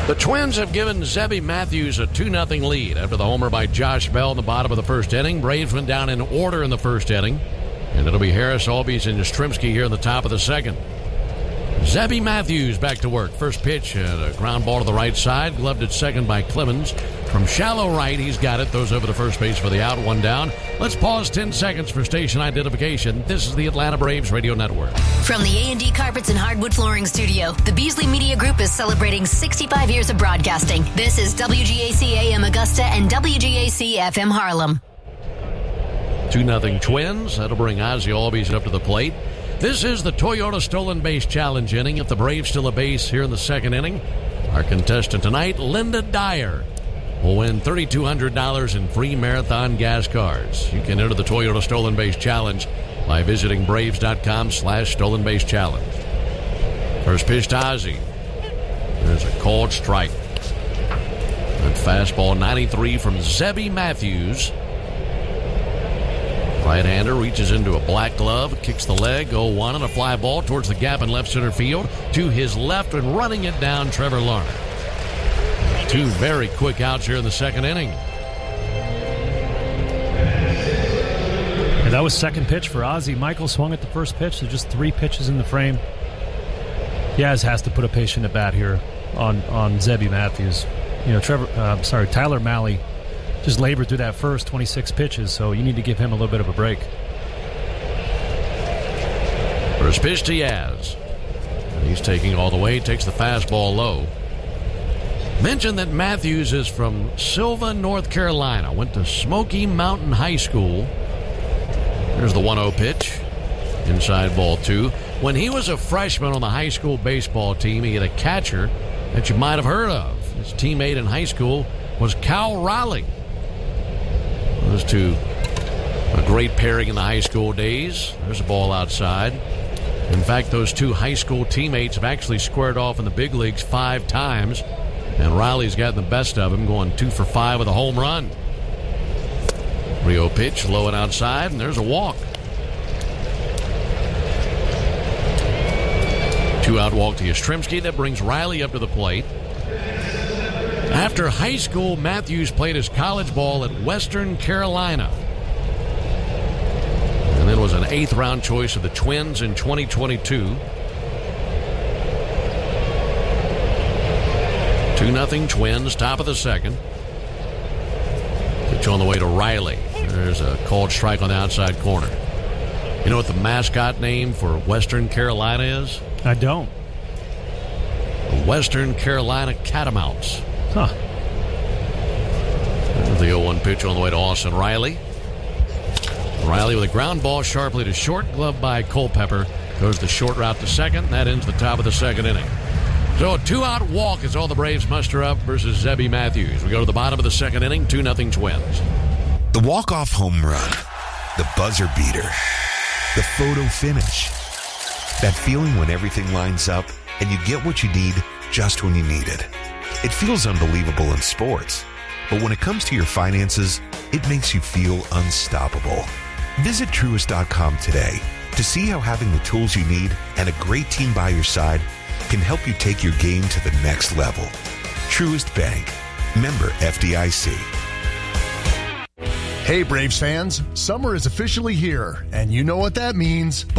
The Twins have given Zebby Matthews a 2-0 lead after the homer by Josh Bell in the bottom of the first inning. Braves went down in order in the first inning, and it'll be Harris, Albies, and Yastrzemski here in the top of the second. Zebby Matthews back to work. First pitch, a ground ball to the right side, gloved at second by Clemens. From shallow right, he's got it. Throws over to first base for the out, one down. Let's pause 10 seconds for station identification. This is the Atlanta Braves Radio Network. From the A&D Carpets and Hardwood Flooring Studio, the Beasley Media Group is celebrating 65 years of broadcasting. This is WGAC AM Augusta and WGAC FM Harlem. 2-0 Twins. That'll bring Ozzie Albies up to the plate. This is the Toyota Stolen Base Challenge inning. If the Braves steal a base here in the second inning, our contestant tonight, Linda Dyer, will win $3,200 in free Marathon gas cards. You can enter the Toyota Stolen Base Challenge by visiting Braves.com/Stolen Base Challenge. First pitch to Ozzie. There's a called strike. That fastball 93 from Zebby Matthews. Right-hander reaches into a black glove, kicks the leg, 0-1 on a fly ball towards the gap in left center field. To his left and running it down, Trevor Larnach. Two very quick outs here in the second inning. And that was second pitch for Ozzie. Michael swung at the first pitch, so just 3 pitches in the frame. Yaz has to put a patient at bat here on Zebby Matthews. You know, Tyler Mahle just labored through that first 26 pitches, so you need to give him a little bit of a break. First pitch to Yaz. And he's taking all the way, takes the fastball low. Mention that Matthews is from Sylva, North Carolina. Went to Smoky Mountain High School. There's the 1-0 pitch. Inside ball 2. When he was a freshman on the high school baseball team, he had a catcher that you might have heard of. His teammate in high school was Cal Riley. Those two, a great pairing in the high school days. There's a ball outside. In fact, those two high school teammates have actually squared off in the big leagues 5 times. And Riley's gotten the best of him, going 2 for 5 with a home run. Rio pitch, low and outside, and there's a walk. 2-out walk to Yastrzemski. That brings Riley up to the plate. After high school, Matthews played his college ball at Western Carolina. And then was an 8th-round choice of the Twins in 2022. 2-0 Twins, top of the second. Pitch on the way to Riley. There's a called strike on the outside corner. You know what the mascot name for Western Carolina is? I don't. The Western Carolina Catamounts. Huh. The 0-1 pitch on the way to Austin Riley. Riley with a ground ball sharply to short, gloved by Culpepper. Goes the short route to second. That ends the top of the second inning. So a 2-out walk is all the Braves muster up versus Zebby Matthews. We go to the bottom of the second inning, 2-0 Twins. The walk-off home run, the buzzer beater, the photo finish. That feeling when everything lines up and you get what you need just when you need it. It feels unbelievable in sports, but when it comes to your finances, it makes you feel unstoppable. Visit Truist.com today to see how having the tools you need and a great team by your side can help you take your game to the next level. Truist Bank. Member FDIC. Hey, Braves fans. Summer is officially here, and you know what that means.